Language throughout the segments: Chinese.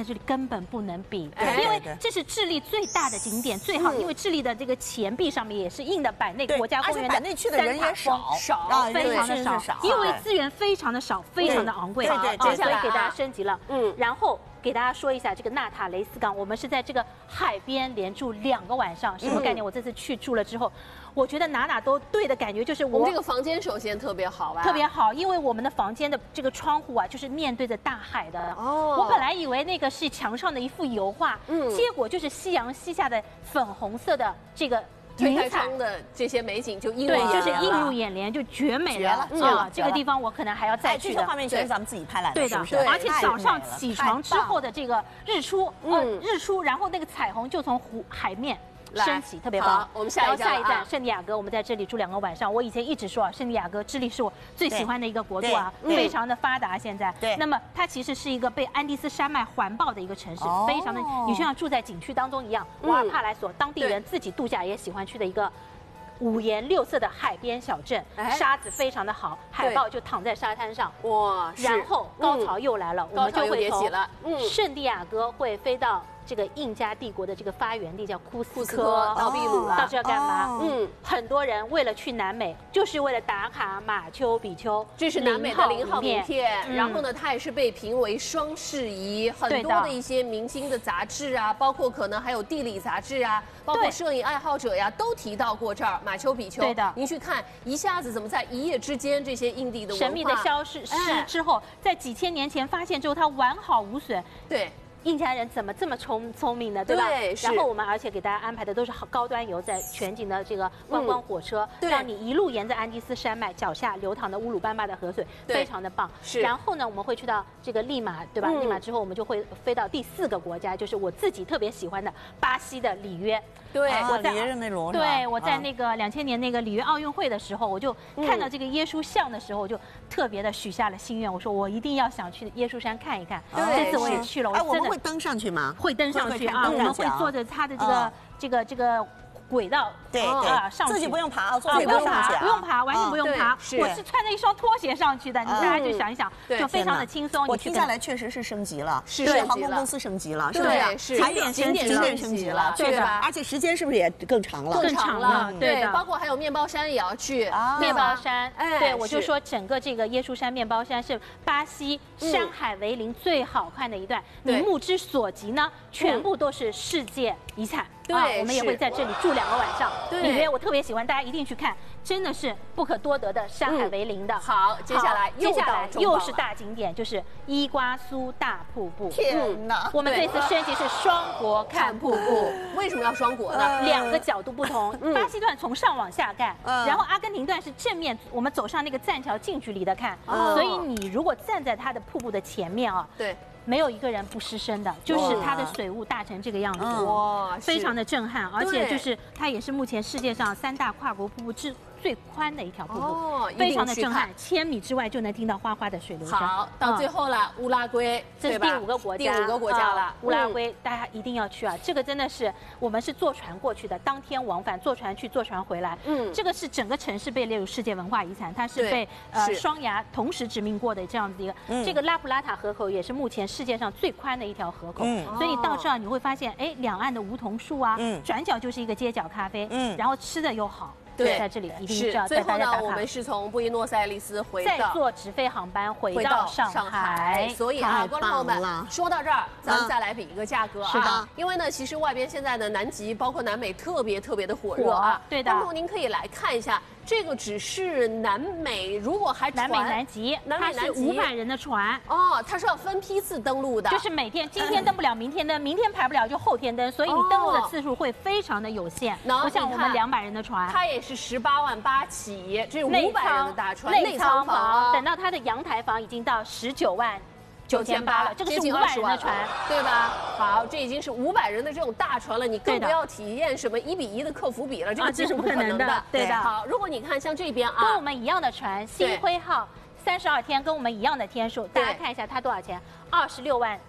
这里根本不能比， 对因为这是智利最大的景点，最好，因为智利的这个钱币上面也是印的百内国家公园的百内去的人也少， 非常的少，因为资源非常的少，非常的昂贵。 对， 接下来给大家升级了，然后给大家说一下这个纳塔雷斯港，我们是在这个海边连住2个晚上，什么概念？我这次去住了之后，我觉得哪都对的感觉，就是我们这个房间首先特别好吧， 特别好，因为我们的房间的这个窗户啊，就是面对着大海的。我本来以为那个是墙上的一幅油画，结果就是夕阳西下的粉红色的这个。 推开窗的这些美景就映入眼帘， 对，就是映入眼帘，就绝美了。这个地方我可能还要再去的。 这些画面全是咱们自己拍来的， 对的，而且早上起床之后的这个日出，然后那个彩虹就从海面升起，特别棒。 我们下一站圣地亚哥，我们在这里住2个晚上。我以前一直说啊，圣地亚哥，智利是我最喜欢的一个国度啊，非常的发达。现在，那么它其实是一个被安第斯山脉环抱的一个城市，非常的，你就像住在景区当中一样。瓦尔帕莱索当地人自己度假也喜欢去的一个5颜6色的海边小镇，沙子非常的好，海豹就躺在沙滩上。 哇！ 然后高潮又来了，我们就会从圣地亚哥会飞到这个印加帝国的这个发源地叫库斯科， 到秘鲁了。 到这要干嘛？很多人为了去南美，就是为了打卡马丘比丘。 这是南美的0号名片，然后呢，它也是被评为双适宜，很多的一些明星的杂志啊，包括可能还有地理杂志啊，包括摄影爱好者呀，都提到过这儿马丘比丘。 对的， 您去看，一下子怎么在一夜之间，这些印地的文化神秘的消失之后，在几千年前发现之后，它完好无损。 对。 印加人怎么这么聪明呢？对吧？ 对， 然后我们而且给大家安排的都是高端游，在全景的这个观光火车，让你一路沿着安第斯山脉脚下流淌的乌鲁班巴的河水，非常的棒。 是。 然后呢，我们会去到这个利马，对吧？利马之后，我们就会飞到第4个国家，就是我自己特别喜欢的巴西的里约。 对， 我在里约热内卢。 对，我在那个2000年那个里约奥运会的时候，我就看到这个耶稣像的时候，我就特别的许下了心愿，我说我一定要想去耶稣山看一看。这次我也去了， 我们会登上去吗？ 会登上去啊，我们会坐着它的这个轨道， 对上去， 自己不用爬， 不用爬，完全不用爬。我是穿着一双拖鞋上去的，大家就想一想，就非常的轻松。 我听下来确实是升级了， 是航空公司升级了，是不是？ 景点升级了， 对吧？ 而且时间是不是也更长了？ 更长了， 对，包括还有面包山也要去。 面包山，对，我就说整个这个耶稣山面包山是巴西山海为邻最好看的一段，你目之所及呢，全部都是世界遗产。对，我们也会在这里住2个晚上。里约我特别喜欢，大家一定去看，真的是不可多得的山海为邻的。 好，接下来又是大景点，就是伊瓜苏大瀑布。 天哪！ 我们这次升级是双国看瀑布。 为什么要双国呢 ？2个角度不同，巴西段从上往下看，然后阿根廷段是正面，我们走上那个栈桥近距离的看。所以你如果站在它的瀑布的前面啊， 对。 没有一个人不失声的，就是它的水雾大成这个样子，哇，非常的震撼，而且就是它也是目前世界上3大跨国瀑布最宽的一条瀑布，非常的震撼，1000米之外就能听到哗哗的水流声。 好，到最后了，乌拉圭， 这是第5个国家， 第5个国家了。 乌拉圭大家一定要去啊！这个真的是我们是坐船过去的，当天往返，坐船去，坐船回来。这个是整个城市被列入世界文化遗产，它是被双崖同时殖民过的这样子一个。这个拉普拉塔河口也是目前世界上最宽的一条河口，所以你到这儿你会发现，哎，两岸的梧桐树啊，转角就是一个街角咖啡，然后吃的又好。对，在这里一定要带大家打卡。 我们是从布宜诺斯艾利斯再坐直飞航班回到上海。 所以啊，观众朋友们，说到这儿，咱们再来比一个价格啊。 是的， 因为呢，其实外边现在的南极，包括南美特别的火热啊。 对的。 观众您可以来看一下。这个只是南美，如果还南美南极，它是500人的船哦，它是要分批次登陆的， 就是每天今天登不了，明天登，明天排不了就后天登，所以你登陆的次数会非常的有限。不像我们200人的船， 它也是18万8起，这是500人的大船，内舱房， 等到它的阳台房已经到19万9800了，这个是500人的船， 对吧？好，这已经是500人的这种大船了，你更不要体验什么1比1的客服比了，这个这是不可能的。 对的。 好，如果你看像这边啊， 跟我们一样的船，星辉号32天，跟我们一样的天数，大家看一下它多少钱？26万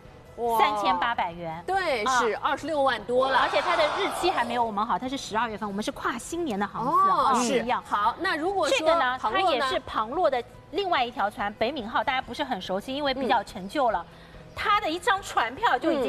3800元。 对，是26万多了， 而且它的日期还没有我们好，它是12月份，我们是跨新年的航次，是一样。 好，那如果这个呢，它也是庞洛的另外一条船北敏号，大家不是很熟悉，因为比较陈旧了，它的一张船票就已经